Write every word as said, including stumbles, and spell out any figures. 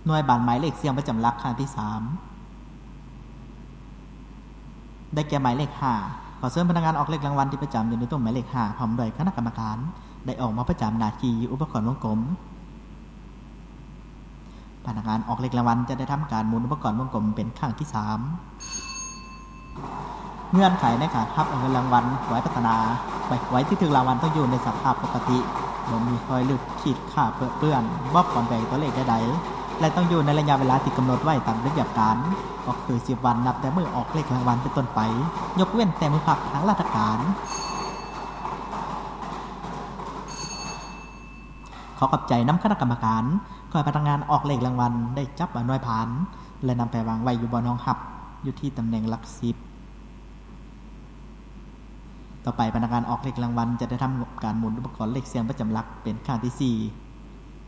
หน่วยบานหมายเลขเสียงประจำหลักครั้งที่สามได้แก่หมายเลขห้าขอเชิญพนักงานออกเลขรางวัลที่ประจำอยู่ในตู้หมายเลขห้าพร้อมด้วยคณะกรรมการได้ออกมาประจำหน้าที่อยู่อุปกรณ์วงกลมพนักงานออกเลขรางวัลจะได้ทำการหมุนอุปกรณ์วงกลมเป็นครั้งที่สามเงื่อนไขในการรับเอาเงินรางวัลไว้พัฒนาไว้ที่ถึงรางวัลต้องอยู่ในสภาพปกติบ่มีรอยลึกขีดข่าเปื้อนบ่ปนแปรตัวเลขใดๆและต้องอยู่ในระยะเวลาที่กำหนดไว้ตามระเบียบการก็คือสิบวันนับแต่เมื่อออกเลขรางวัลเป็นต้นไปยกเว้นแต่มื้อพักทางราชการขอขอบใจนำคณะกรรมการขอให้พนักงานออกเลขรางวัลได้จับเอาหน่วยผ่านและนำไปวางไว้อยู่บนห้องหับอยู่ที่ตำแหน่งหลักสิบต่อไปพนักงานออกเลขรางวัลจะได้ทำการหมุนอุปกรณ์เลขเสียงประจำหลักเป็นครั้งที่สี่